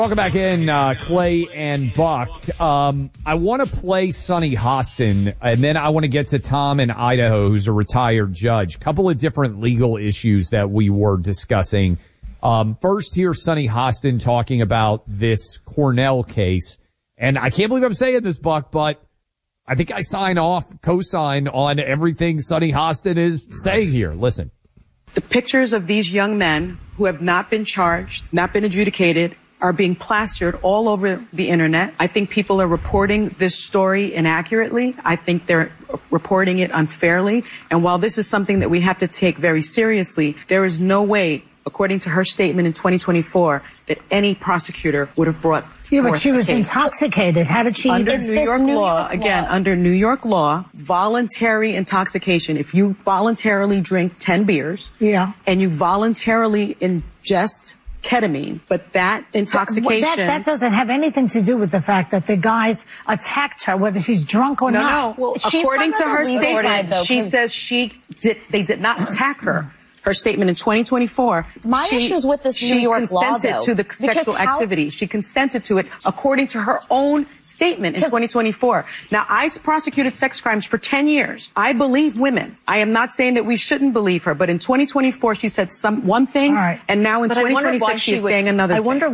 Welcome back in, Clay and Buck. I want to play Sunny Hostin, and then I want to get to Tom in Idaho, who's a retired judge. Couple of different legal issues that we were discussing. First, here's Sunny Hostin talking about this Cornell case. And I can't believe I'm saying this, Buck, but I think I co-sign on everything Sunny Hostin is saying here. Listen. The pictures of these young men who have not been charged, not been adjudicated, are being plastered all over the internet. I think people are reporting this story inaccurately. I think they're reporting it unfairly. And while this is something that we have to take very seriously, there is no way, according to her statement in 2024, that any prosecutor would have brought Yeah, but she was intoxicated. How did she? Under New York law, again, under New York law, voluntary intoxication, if you voluntarily drink 10 beers and you voluntarily ingest ketamine, but that intoxication... That doesn't have anything to do with the fact that the guys attacked her, whether she's drunk or not. No, well, according to her statement, she says they did not attack her. Her statement in 2024. My issues with this New York law, though. She consented to the sexual activity. She consented to it according to her own statement in 2024. Now, I prosecuted sex crimes for 10 years. I believe women. I am not saying that we shouldn't believe her, but in 2024, she said one thing, and now in 2026, she is saying another thing.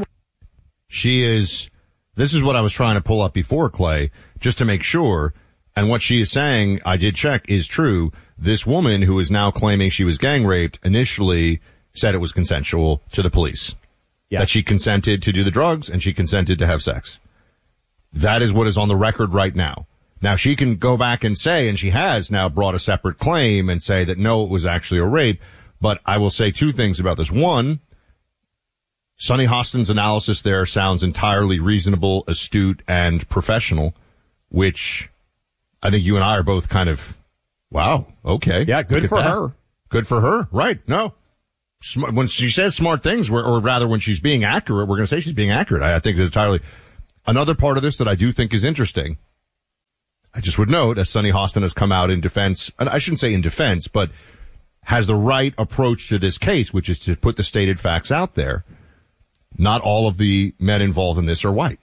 This is what I was trying to pull up before, Clay, just to make sure. And what she is saying, I did check, is true. This woman who is now claiming she was gang raped initially said it was consensual to the police. Yeah. That she consented to do the drugs and she consented to have sex. That is what is on the record right now. Now she can go back and say, and she has now brought a separate claim and say that no, it was actually a rape. But I will say two things about this. One, Sunny Hostin's analysis there sounds entirely reasonable, astute, and professional, which I think you and I are both kind of, wow, okay. Yeah, good for her. Good for her, right. No. When she says smart things, or rather when she's being accurate, we're going to say she's being accurate. I think it's entirely. Another part of this that I do think is interesting, I just would note, as Sunny Hostin has come out in defense, and I shouldn't say in defense, but has the right approach to this case, which is to put the stated facts out there. Not all of the men involved in this are white.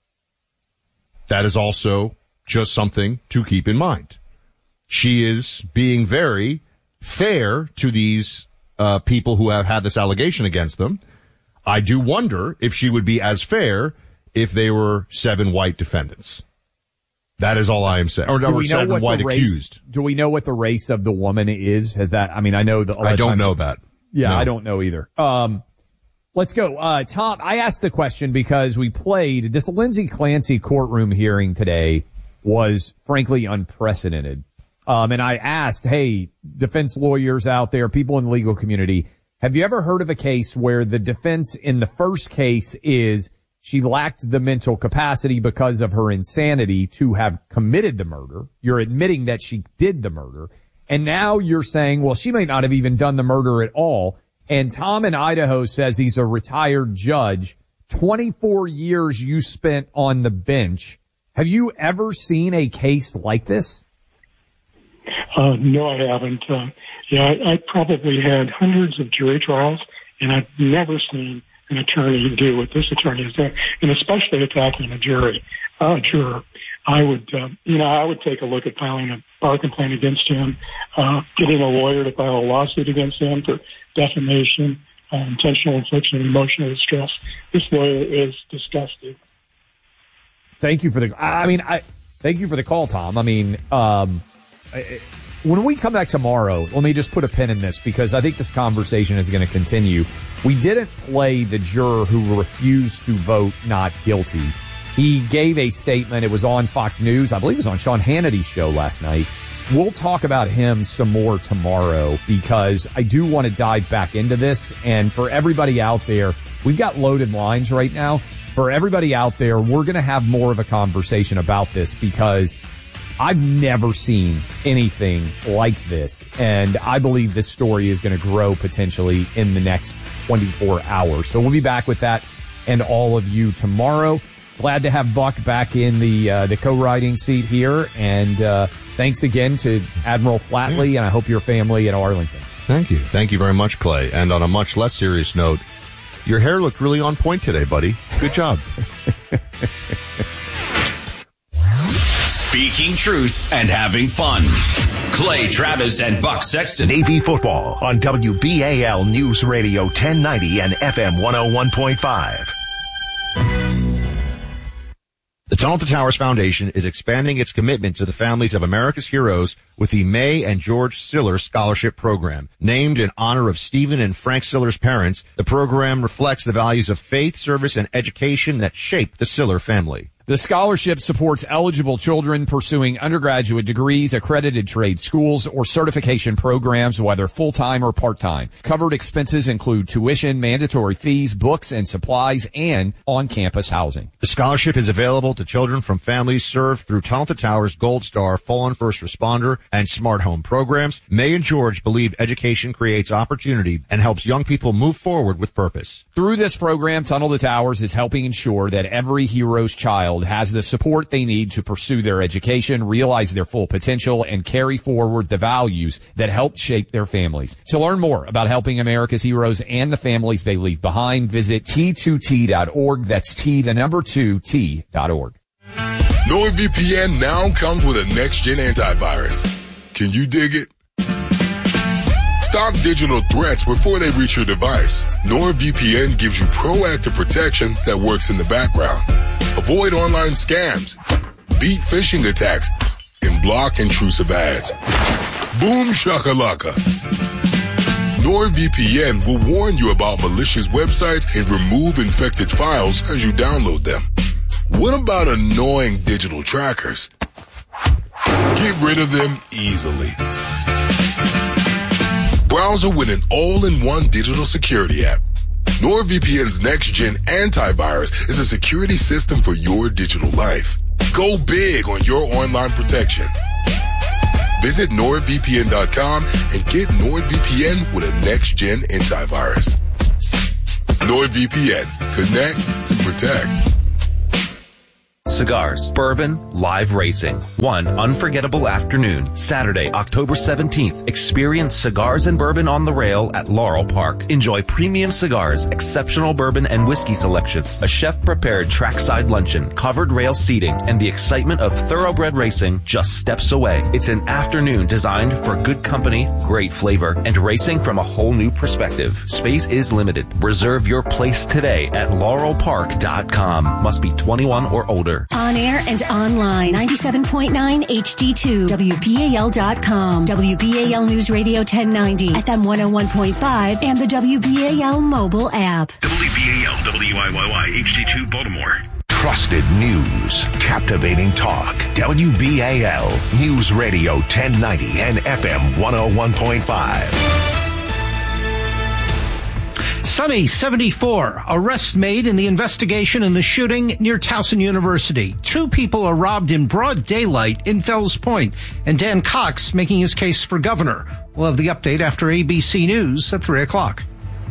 That is also just something to keep in mind. She is being very fair to these people who have had this allegation against them. I do wonder if she would be as fair if they were 7 white defendants. That is all I am saying. Or 7 white accused. Do we know what the race of the woman is? I know that. I don't know that. Yeah, no. I don't know either. Let's go. Tom, I asked the question because we played this Lindsay Clancy courtroom hearing today was frankly unprecedented. And I asked, hey, defense lawyers out there, people in the legal community, have you ever heard of a case where the defense in the first case is she lacked the mental capacity because of her insanity to have committed the murder? You're admitting that she did the murder. And now you're saying, well, she may not have even done the murder at all. And Tom in Idaho says he's a retired judge. 24 years you spent on the bench. Have you ever seen a case like this? No, I haven't. I probably had hundreds of jury trials, and I've never seen an attorney do what this attorney has done, and especially attacking a juror. I would take a look at filing a bar complaint against him, getting a lawyer to file a lawsuit against him for defamation, intentional infliction of emotional distress. This lawyer is disgusting. Thank you for thank you for the call, Tom. When we come back tomorrow, let me just put a pin in this because I think this conversation is going to continue. We didn't play the juror who refused to vote not guilty. He gave a statement. It was on Fox News. I believe it was on Sean Hannity's show last night. We'll talk about him some more tomorrow because I do want to dive back into this. And for everybody out there, we've got loaded lines right now. For everybody out there, we're going to have more of a conversation about this because I've never seen anything like this, and I believe this story is going to grow potentially in the next 24 hours. So we'll be back with that and all of you tomorrow. Glad to have Buck back in the co-writing seat here, and thanks again to Admiral Flatley, and I hope your family in Arlington. Thank you. Thank you very much, Clay. And on a much less serious note, Your hair looked really on point today, buddy. Good job. Speaking truth and having fun. Clay Travis and Buck Sexton. Navy football on WBAL News Radio 1090 and FM 101.5. The Tunnel to Towers Foundation is expanding its commitment to the families of America's heroes with the May and George Siller Scholarship Program. Named in honor of Stephen and Frank Siller's parents, the program reflects the values of faith, service, and education that shaped the Siller family. The scholarship supports eligible children pursuing undergraduate degrees, accredited trade schools, or certification programs, whether full-time or part-time. Covered expenses include tuition, mandatory fees, books and supplies, and on-campus housing. The scholarship is available to children from families served through Tunnel to Towers Gold Star, Fallen First Responder, and Smart Home programs. May and George believe education creates opportunity and helps young people move forward with purpose. Through this program, Tunnel to Towers is helping ensure that every hero's child has the support they need to pursue their education, realize their full potential, and carry forward the values that helped shape their families. To learn more about helping America's heroes and the families they leave behind, visit T2T.org. That's T2T.org. NordVPN now comes with a next-gen antivirus. Can you dig it? Stop digital threats before they reach your device. NordVPN gives you proactive protection that works in the background. Avoid online scams, beat phishing attacks, and block intrusive ads. Boom shakalaka. NordVPN will warn you about malicious websites and remove infected files as you download them. What about annoying digital trackers? Get rid of them easily. Browser with an all-in-one digital security app. NordVPN's next-gen antivirus is a security system for your digital life. Go big on your online protection. Visit NordVPN.com and get NordVPN with a next-gen antivirus. NordVPN. Connect and protect. Cigars, bourbon, live racing. One unforgettable afternoon, Saturday, October 17th. Experience cigars and bourbon on the rail at Laurel Park. Enjoy premium cigars, exceptional bourbon and whiskey selections, a chef-prepared trackside luncheon, covered rail seating, and the excitement of thoroughbred racing just steps away. It's an afternoon designed for good company, great flavor, and racing from a whole new perspective. Space is limited. Reserve your place today at laurelpark.com. Must be 21 or older. On air and online, 97.9 HD2, WBAL.com, WBAL News Radio 1090, FM 101.5, and the WBAL mobile app. WBAL, WIYY, HD2, Baltimore. Trusted news, captivating talk, WBAL News Radio 1090 and FM 101.5. Sunny, 74. Arrests made in the investigation in the shooting near Towson University. 2 people are robbed in broad daylight in Fells Point. And Dan Cox making his case for governor. We'll have the update after ABC News at 3 o'clock.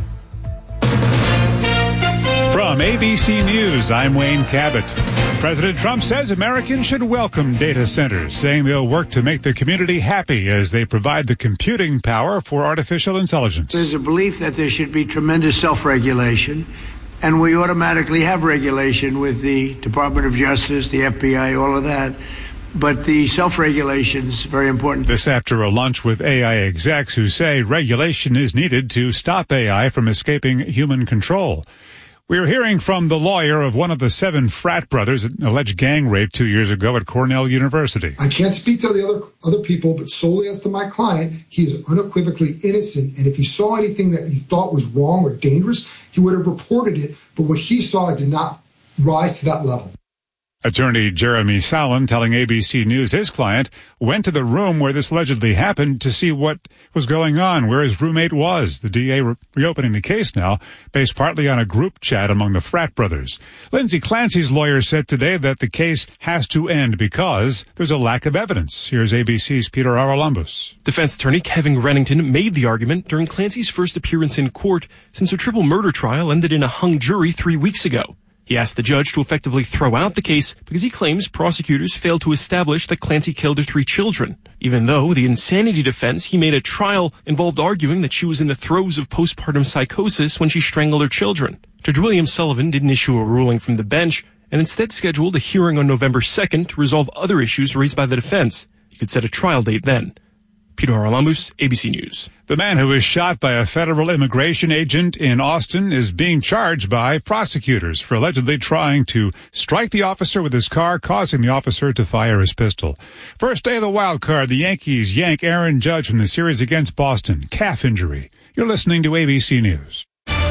From ABC News, I'm Wayne Cabot. President Trump says Americans should welcome data centers, saying they'll work to make the community happy as they provide the computing power for artificial intelligence. There's a belief that there should be tremendous self-regulation, and we automatically have regulation with the Department of Justice, the FBI, all of that. But the self-regulation is very important. This after a lunch with AI execs who say regulation is needed to stop AI from escaping human control. We're hearing from the lawyer of one of the 7 frat brothers in alleged gang rape 2 years ago at Cornell University. I can't speak to the other people, but solely as to my client, he is unequivocally innocent. And if he saw anything that he thought was wrong or dangerous, he would have reported it. But what he saw did not rise to that level. Attorney Jeremy Sallin telling ABC News his client went to the room where this allegedly happened to see what was going on, where his roommate was. The DA reopening the case now, based partly on a group chat among the frat brothers. Lindsay Clancy's lawyer said today that the case has to end because there's a lack of evidence. Here's ABC's Peter Arolumbus. Defense attorney Kevin Rennington made the argument during Clancy's first appearance in court since a triple murder trial ended in a hung jury 3 weeks ago. He asked the judge to effectively throw out the case because he claims prosecutors failed to establish that Clancy killed her 3 children, even though the insanity defense he made at trial involved arguing that she was in the throes of postpartum psychosis when she strangled her children. Judge William Sullivan didn't issue a ruling from the bench and instead scheduled a hearing on November 2nd to resolve other issues raised by the defense. He could set a trial date then. Peter Haralambous, ABC News. The man who was shot by a federal immigration agent in Austin is being charged by prosecutors for allegedly trying to strike the officer with his car, causing the officer to fire his pistol. First day of the wild card, the Yankees yank Aaron Judge from the series against Boston. Calf injury. You're listening to ABC News.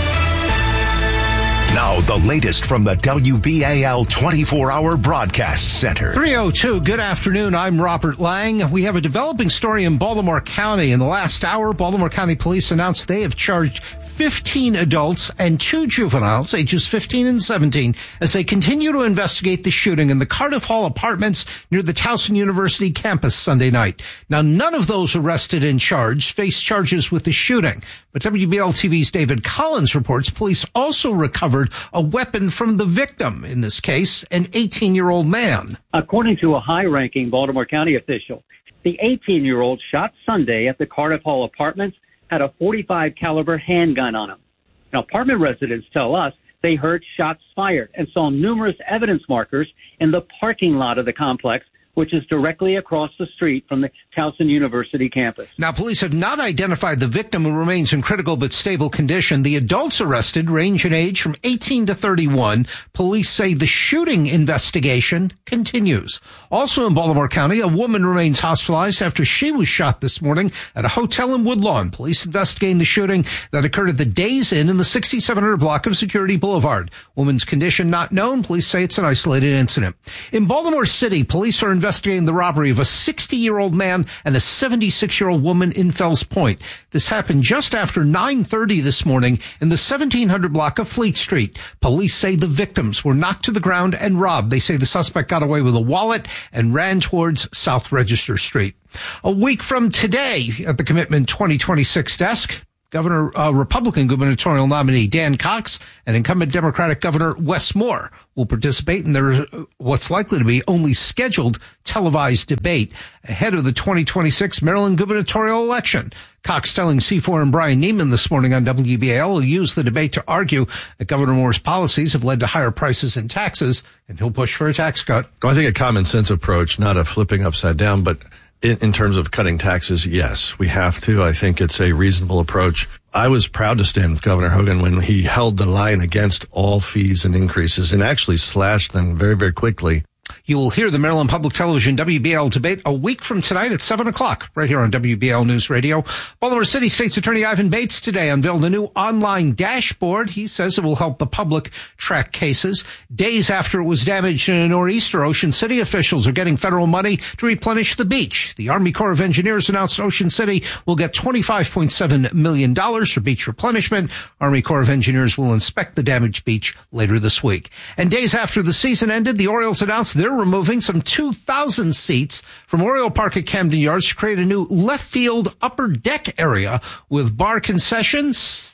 Now, the latest from the WBAL 24-hour broadcast center. 3:02, good afternoon. I'm Robert Lang. We have a developing story in Baltimore County. In the last hour, Baltimore County Police announced they have charged 15 adults and 2 juveniles, ages 15 and 17, as they continue to investigate the shooting in the Cardiff Hall Apartments near the Towson University campus Sunday night. Now, none of those arrested and charged face charges with the shooting. But WBAL TV's David Collins reports police also recovered a weapon from the victim, in this case, an 18-year-old man. According to a high-ranking Baltimore County official, the 18-year-old shot Sunday at the Cardiff Hall Apartments had a .45 caliber handgun on him. Now, apartment residents tell us they heard shots fired and saw numerous evidence markers in the parking lot of the complex, which is directly across the street from the Towson University campus. Now, police have not identified the victim, who remains in critical but stable condition. The adults arrested range in age from 18 to 31. Police say the shooting investigation continues. Also in Baltimore County, a woman remains hospitalized after she was shot this morning at a hotel in Woodlawn. Police investigating the shooting that occurred at the Days Inn in the 6700 block of Security Boulevard. Woman's condition not known. Police say it's an isolated incident. In Baltimore City, police are investigating the robbery of a 60-year-old man and a 76-year-old woman in Fells Point. This happened just after 9:30 this morning in the 1700 block of Fleet Street. Police say the victims were knocked to the ground and robbed. They say the suspect got away with a wallet and ran towards South Register Street. A week from today, at the Commitment 2026 desk, Republican gubernatorial nominee Dan Cox and incumbent Democratic Governor Wes Moore will participate in their what's likely to be only scheduled televised debate ahead of the 2026 Maryland gubernatorial election. Cox telling C4 and Brian Neiman this morning on WBAL will use the debate to argue that Governor Moore's policies have led to higher prices and taxes, and he'll push for a tax cut. I think a common sense approach, not a flipping upside down, but in terms of cutting taxes, yes, we have to. I think it's a reasonable approach. I was proud to stand with Governor Hogan when he held the line against all fees and increases and actually slashed them very, very quickly. You will hear the Maryland Public Television WBAL debate a week from tonight at 7 o'clock, right here on WBAL News Radio. Baltimore City State's Attorney Ivan Bates today unveiled a new online dashboard. He says it will help the public track cases. Days after it was damaged in a nor'easter, Ocean City officials are getting federal money to replenish the beach. The Army Corps of Engineers announced Ocean City will get $25.7 million for beach replenishment. Army Corps of Engineers will inspect the damaged beach later this week. And days after the season ended, the Orioles announced they're removing some 2,000 seats from Oriole Park at Camden Yards to create a new left field upper deck area with bar concession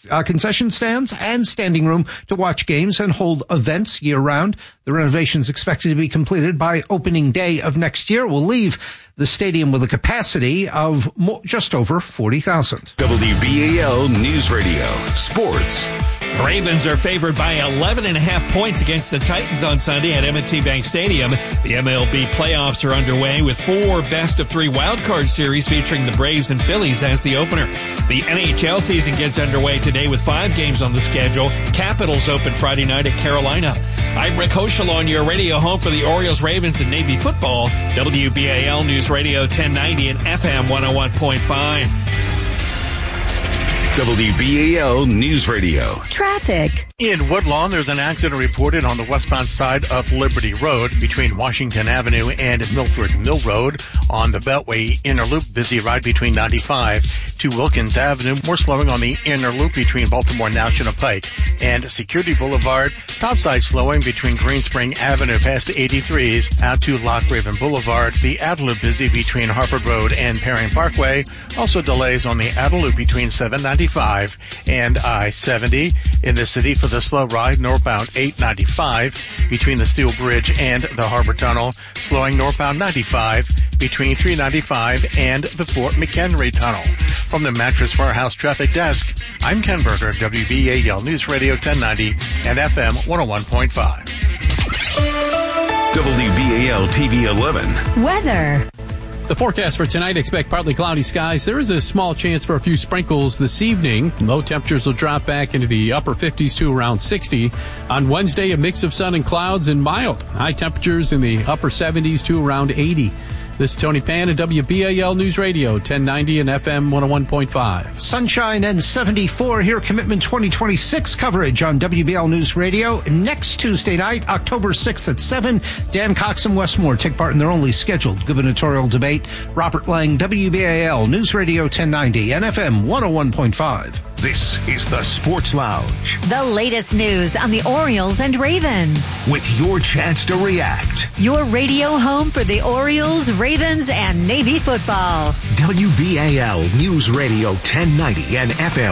stands and standing room to watch games and hold events year round. The renovation is expected to be completed by opening day of next year. Will leave the stadium with a capacity of just over 40,000. WBAL News Radio Sports. Ravens are favored by 11.5 points against the Titans on Sunday at M&T Bank Stadium. The MLB playoffs are underway with 4 best-of-3 wildcard series featuring the Braves and Phillies as the opener. The NHL season gets underway today with 5 games on the schedule. Capitals open Friday night at Carolina. I'm Rick Hochel, your radio home for the Orioles, Ravens, and Navy football. WBAL News Radio 1090 and FM 101.5. WBAL News Radio. Traffic. In Woodlawn, there's an accident reported on the westbound side of Liberty Road between Washington Avenue and Milford Mill Road on the Beltway Inner Loop. Busy ride between 95 to Wilkins Avenue. More slowing on the inner loop between Baltimore National Pike and Security Boulevard. Topside slowing between Greenspring Avenue past the 83s out to Loch Raven Boulevard. The outer loop busy between Harford Road and Perry Parkway. Also delays on the outer loop between 795 and I-70 in the city for the slow ride northbound 895 between the Steel Bridge and the Harbor Tunnel. Slowing northbound 95 between 395 and the Fort McHenry Tunnel. From the Mattress Warehouse Traffic Desk, I'm Ken Berger, WBAL News Radio 1090 and FM 101.5. WBAL TV 11. Weather. The forecast for tonight, expect partly cloudy skies. There is a small chance for a few sprinkles this evening. Low temperatures will drop back into the upper 50s to around 60. On Wednesday, a mix of sun and clouds and mild. High temperatures in the upper 70s to around 80. This is Tony Pan at WBAL News Radio, 1090 and FM 101.5. Sunshine and 74 here. Commitment 2026 coverage on WBAL News Radio. Next Tuesday night, October 6th at 7, Dan Cox and Wes Moore take part in their only scheduled gubernatorial debate. Robert Lang, WBAL News Radio 1090 and FM 101.5. This is the Sports Lounge. The latest news on the Orioles and Ravens. With your chance to react. Your radio home for the Orioles, Ravens, and Navy football. WBAL News Radio 1090 and FM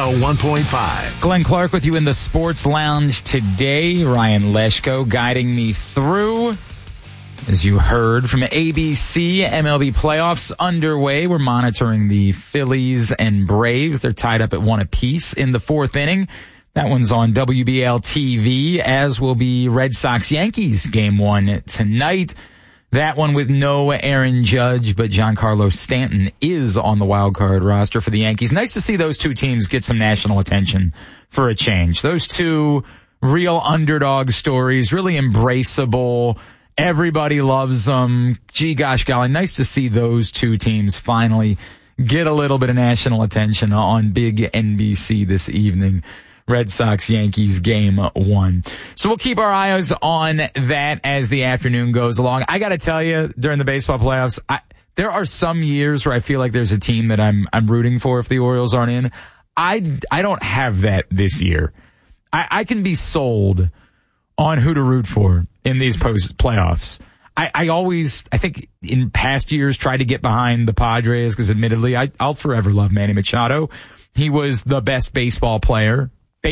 101.5. Glenn Clark with you in the Sports Lounge today. Ryan Leshko guiding me through. As you heard from ABC, MLB playoffs underway. We're monitoring the Phillies and Braves. They're tied up at 1 apiece in the fourth inning. That one's on WBAL TV, as will be Red Sox-Yankees Game 1 tonight. That one with no Aaron Judge, but Giancarlo Stanton is on the wild card roster for the Yankees. Nice to see those two teams get some national attention for a change. Those two real underdog stories, really embraceable. Everybody loves them. Gee, gosh, golly, nice to see those two teams finally get a little bit of national attention on big NBC this evening. Red Sox-Yankees Game 1. So we'll keep our eyes on that as the afternoon goes along. I got to tell you, during the baseball playoffs, there are some years where I feel like there's a team that I'm rooting for if the Orioles aren't in. I don't have that this year. I can be sold on who to root for in these playoffs. I always, I think in past years, tried to get behind the Padres because admittedly, I'll forever love Manny Machado. He was the best baseball player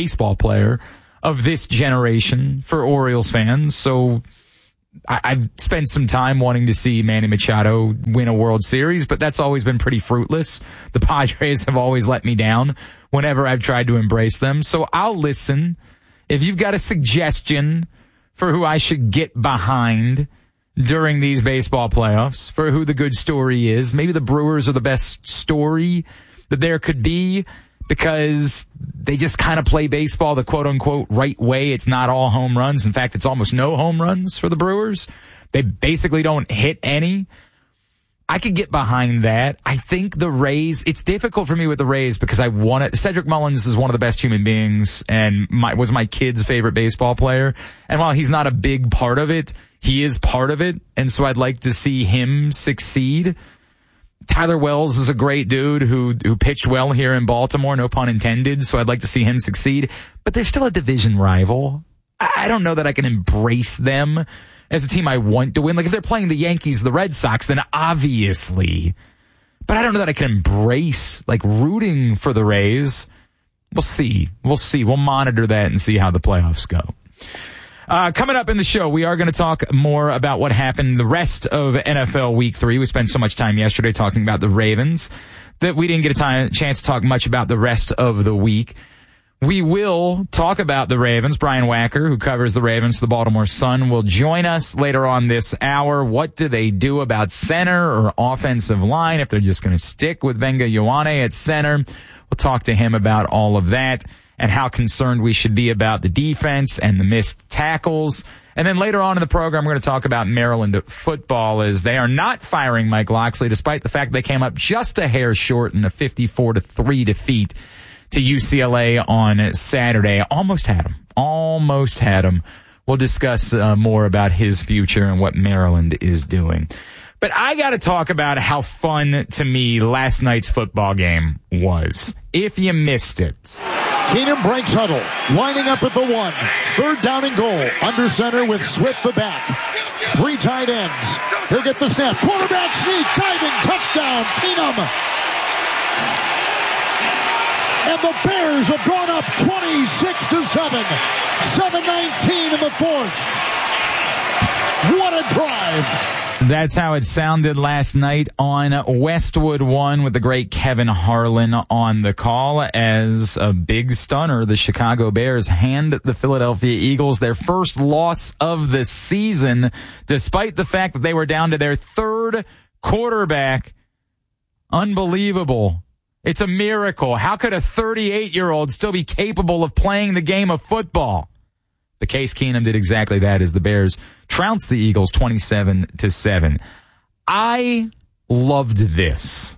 of this generation for Orioles fans. So I've spent some time wanting to see Manny Machado win a World Series, but that's always been pretty fruitless. The Padres have always let me down whenever I've tried to embrace them. So I'll listen. If you've got a suggestion for who I should get behind during these baseball playoffs, for who the good story is, maybe the Brewers are the best story that there could be because they just kind of play baseball the quote-unquote right way. It's not all home runs. In fact, it's almost no home runs for the Brewers. They basically don't hit any. I could get behind that. I think the Rays, it's difficult for me with the Rays because I want it. Cedric Mullins is one of the best human beings and was my kid's favorite baseball player. And while he's not a big part of it, he is part of it. And so I'd like to see him succeed. Tyler Wells is a great dude who pitched well here in Baltimore, no pun intended. So I'd like to see him succeed, but they're still a division rival. I don't know that I can embrace them as a team I want to win. Like if they're playing the Yankees, the Red Sox, then obviously, but I don't know that I can embrace like rooting for the Rays. We'll see. We'll monitor that and see how the playoffs go. Coming up in the show, we are going to talk more about what happened the rest of NFL Week 3. We spent so much time yesterday talking about the Ravens that we didn't get a chance to talk much about the rest of the week. We will talk about the Ravens. Brian Wacker, who covers the Ravens for the Baltimore Sun, will join us later on this hour. What do they do about center or offensive line if they're just going to stick with Venga Ioane at center? We'll talk to him about all of that and how concerned we should be about the defense and the missed tackles. And then later on in the program, we're going to talk about Maryland football as they are not firing Mike Locksley, despite the fact they came up just a hair short in a 54-3 defeat to UCLA on Saturday. Almost had him. We'll discuss more about his future and what Maryland is doing. But I got to talk about how fun to me last night's football game was. If you missed it. Keenum breaks huddle, lining up at the 1. 3rd down and goal. Under center with Swift the back. 3 tight ends. He'll get the snap. Quarterback sneak, diving, touchdown, Keenum. And the Bears have gone up 26-7. 7:19 in the 4th. What a drive. That's how it sounded last night on Westwood One with the great Kevin Harlan on the call as a big stunner. The Chicago Bears hand the Philadelphia Eagles their first loss of the season, despite the fact that they were down to their 3rd quarterback. Unbelievable. It's a miracle. How could a 38-year-old still be capable of playing the game of football? But Case Keenum did exactly that as the Bears trounced the Eagles 27-7. I loved this.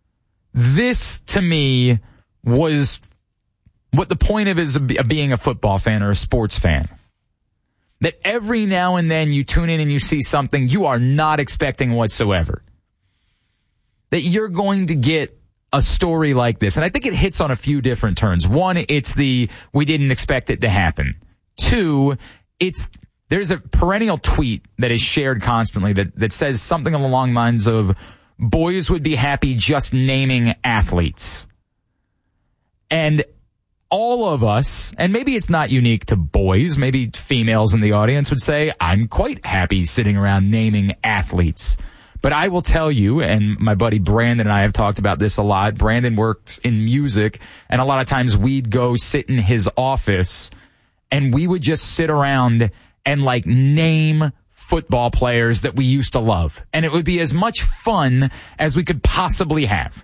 This, to me, was what the point of being a football fan or a sports fan. That every now and then you tune in and you see something you are not expecting whatsoever. That you're going to get a story like this. And I think it hits on a few different turns. One, it's we didn't expect it to happen. 2, there's a perennial tweet that is shared constantly that says something along the lines of boys would be happy just naming athletes. And all of us, and maybe it's not unique to boys, maybe females in the audience would say, I'm quite happy sitting around naming athletes. But I will tell you, and my buddy Brandon and I have talked about this a lot. Brandon works in music, and a lot of times we'd go sit in his office and we would just sit around and name football players that we used to love. And it would be as much fun as we could possibly have.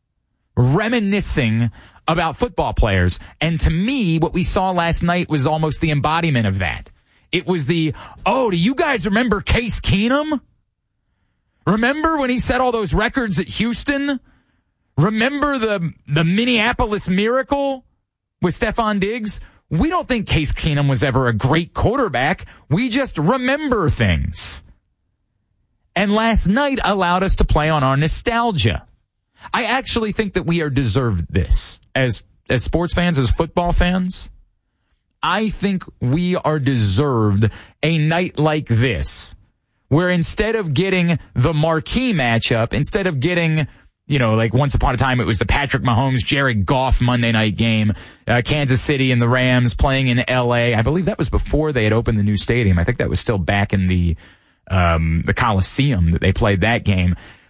Reminiscing about football players. And to me, what we saw last night was almost the embodiment of that. It was do you guys remember Case Keenum? Remember when he set all those records at Houston? Remember the Minneapolis Miracle with Stephon Diggs? We don't think Case Keenum was ever a great quarterback. We just remember things. And last night allowed us to play on our nostalgia. I actually think that we are deserved this as sports fans, as football fans. I think we are deserved a night like this, where instead of getting the marquee matchup, instead of getting, once upon a time it was the Patrick Mahomes, Jared Goff Monday night game, Kansas City and the Rams playing in L.A. I believe that was before they had opened the new stadium. I think that was still back in the Coliseum that they played that game.